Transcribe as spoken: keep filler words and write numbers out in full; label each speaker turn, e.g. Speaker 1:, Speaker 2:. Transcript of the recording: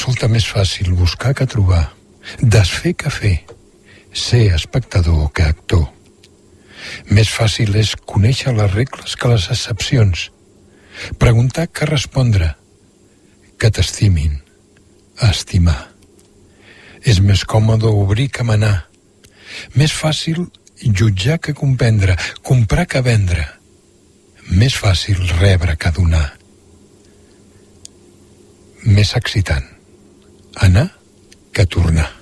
Speaker 1: Resulta més fàcil buscar que trobar, desfer que fer, ser espectador que actor. Més fàcil és conèixer les regles que les excepcions, preguntar que respondre, que t'estimin, estimar. És més còmode obrir que manar, més fàcil jutjar que comprendre, comprar que vendre, més fàcil rebre que donar. Més excitant anar que tornar.